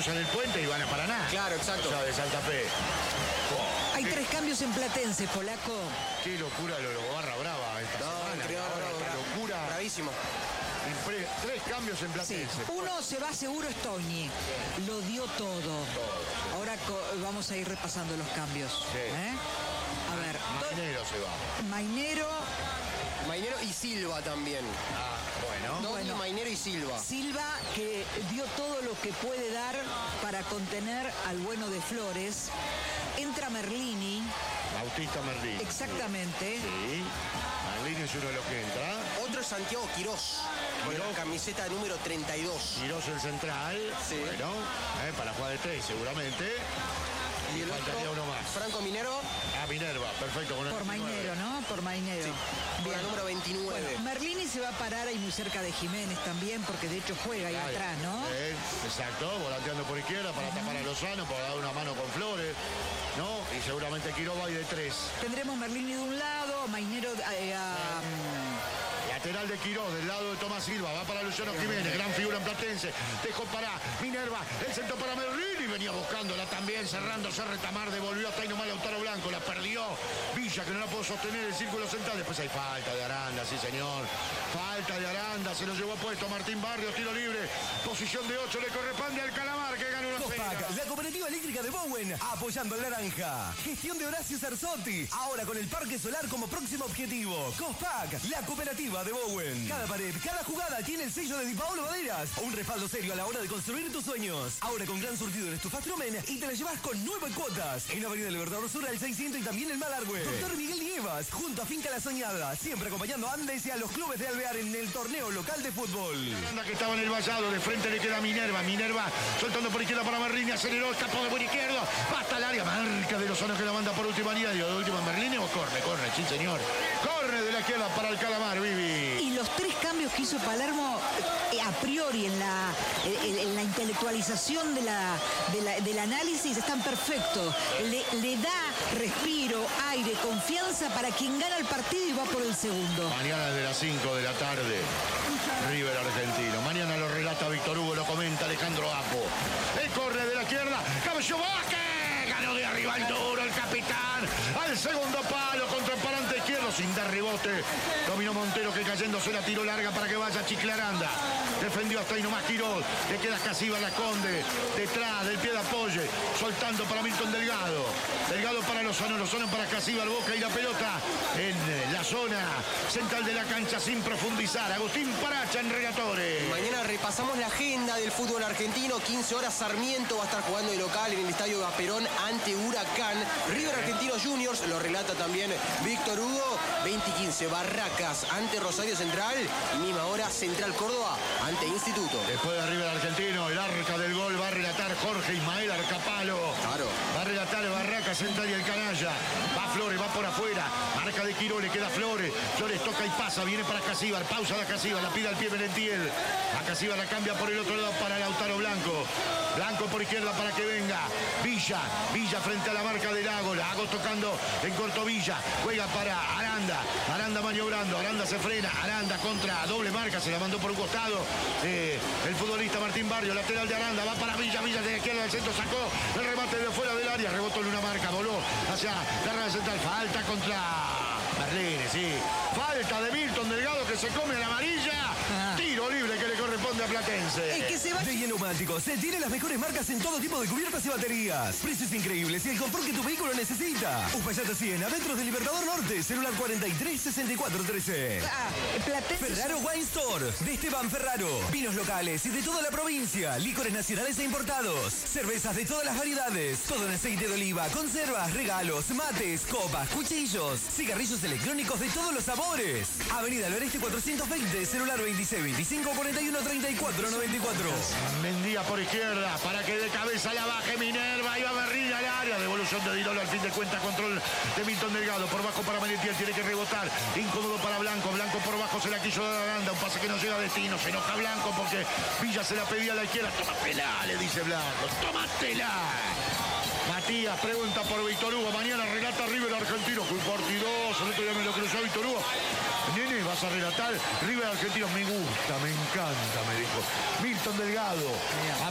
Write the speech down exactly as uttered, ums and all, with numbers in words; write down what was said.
cruzan el puente y van a Paraná. Claro, exacto. O sea, de Santa Fe. Oh, Hay qué, tres cambios en Platense, Polaco. qué locura lo de Barra Brava esta No, semana. increíble, Ahora, bravo, esta bravo. locura. Bravísimo. Impre- Tres cambios en Sí. Platense. Uno se va seguro, Stoñi. Lo dio todo. Ahora co- vamos a ir repasando los cambios. Sí. ¿eh? A ver, to- Mainero se va. Mainero, Mainero y Silva también. Ah, bueno. Dogui, Bueno. Mainero y Silva. Silva, que dio todo lo que puede dar para contener al bueno de Flores. Entra Merlini, Bautista Merlín. exactamente. Sí. Merlín es uno de los que entra. Otro es Santiago Quirós. Con la camiseta número treinta y dos. Quirós el central. Sí. Bueno, eh, para jugar de tres seguramente. Y el faltaría otro, uno más. Franco Minerva, Ah, Minerva, perfecto. Con el Por Mainero, ¿no? Por Mainero. sí, con la número veintinueve. Bueno, Merlini se va a parar ahí muy cerca de Jiménez también, porque de hecho juega ahí Ahí. atrás, ¿no? Eh, exacto, volanteando por izquierda para tapar a Lozano, para dar una mano con Flores, ¿no? Y seguramente Quiroga va de tres. Tendremos Merlini de un lado, Mainero eh, a, Lateral de Quirós, del lado de Tomás Silva, va para Luciano Jiménez, gran figura en Platense, dejó para Minerva, el centro para Merlini, venía buscándola también, cerrándose Retamar, devolvió hasta ahí nomás Lautaro Blanco, la perdió Villa, que no la pudo sostener el círculo central, después hay falta de Aranda, sí señor, falta de Aranda, se lo llevó puesto Martín Barrios, tiro libre, posición de ocho, le corresponde al Calamar, que ganó la Cospac, pena. la cooperativa eléctrica de Bowen, apoyando al naranja. Gestión de Horacio Sarzotti, ahora con el parque solar como próximo objetivo. Cospac, la cooperativa de Bowen. Cada pared, cada jugada tiene el sello de Di Paolo Maderas. Un respaldo serio a la hora de construir tus sueños. Ahora con gran surtido en estufas Trumen y te la llevas con nueve cuotas. En Avenida Libertador Sur al seiscientos y también el Malargüe. Doctor Miguel Nievas, junto a Finca La Soñada, siempre acompañando a Andes y a los clubes de Alvear en el torneo local de fútbol. Aranda que estaba en el vallado, de frente le queda Minerva, Minerva soltando por izquierda para Merlini, aceleró, escapó de buen izquierdo, basta al área, marca de Lozano que la manda por última línea, de última Merlini o corre, corre, sí señor, corre de la izquierda para el Calamar, Vivi. y los tres cambios que hizo Palermo eh, a priori en la, en, en la intelectualización de la, de la- del análisis están perfectos. Le, le da respiro, aire, confianza para quien gana el partido y va por el segundo. Mañana desde las cinco de la tarde, River Argentino. Mañana lo relata Víctor Hugo, lo comenta Alejandro Apo. El corre de la izquierda, Cabello Vázquez, ganó de arriba el duro, el capitán, al segundo palo, contra el parante izquierdo, sin dar rebote. Dominó Montero que cayéndose la tiró larga para que vaya Chiclaranda. Defendió hasta ahí nomás Quirós, le queda Casiva, la esconde, detrás del pie de apoyo, soltando para Milton Delgado. Delgado para Lozano, Lozano para Casiva, el Boca y la pelota en la zona central de la cancha sin profundizar. Agustín Paracha en Relatores. Mañana repasamos la agenda del fútbol argentino. quince horas Sarmiento va a estar jugando de local en el estadio Gaperón ante Huracán. River Argentino Juniors, lo relata también Víctor Hugo. veinte y quince Barracas ante Rosario Central. Y misma hora Central Córdoba ante Instituto. Después de River Argentino, el arca del gol va a relatar Jorge Ismael Arcapalo. Claro. Va a relatar Barraca Central y el Canalla. Va Flores, va por afuera. Marca de Quirós, le queda Flores. Flores toca y pasa, viene para Casíbar. Pausa la Casíbar, la pide al pie Merentiel. A Casíbar la cambia por el otro lado para Lautaro Blanco. Blanco por izquierda para que venga. Villa, Villa frente a la marca de Lago. Lago tocando en corto Villa. Juega para Aranda. Aranda maniobrando. Aranda se frena. Aranda contra doble marca. Se la mandó por un costado. Eh, el futbolista Martín Barrio, lateral de Aranda. Va para Villa. Villa de la izquierda del centro. Sacó el remate de fuera del área. Rebotó en una marca. Voló hacia la raya central. Falta contra Merlini, sí. Falta de Milton Delgado que se come a la amarilla. Ah. Tiro libre que le corresponde a Platense. Es que se va... De Neumáticos, se tiene las mejores marcas en todo tipo de cubiertas y baterías. Precios increíbles y el confort que tu vehículo necesita. Uspallata cien, a metros del Libertador Norte, celular cuarenta y tres sesenta y cuatro trece. Ah, Platense... Ferraro Wine Store, de Esteban Ferraro. Vinos locales y de toda la provincia. Licores nacionales e importados. Cervezas de todas las variedades. Todo en aceite de oliva, conservas, regalos, mates, copas, cuchillos. Cigarrillos electrónicos de todos los sabores. Avenida del Oeste cuatrocientos veinte, celular veintiséis veinticinco cuarenta y uno treinta y cuatro noventa y cuatro. Mendía por izquierda para que de cabeza la baje Minerva. Iba Berrilla al área. Devolución de Dirolo al fin de cuenta. Control de Milton Delgado. Por bajo para Merentiel. Tiene que rebotar. Incómodo para Blanco. Blanco por bajo se la quiso dar a Aranda. Un pase que no llega a destino. Se enoja Blanco porque Villa se la pedía a la izquierda. Tómatela, le dice Blanco. Tómatela. Matías pregunta por Víctor Hugo. Mañana relata River Argentino. Fue un partidoso. El otro día me lo cruzó Víctor Hugo. Nene, vas a relatar River Argentino. Me gusta, me encanta, me dijo Milton Delgado.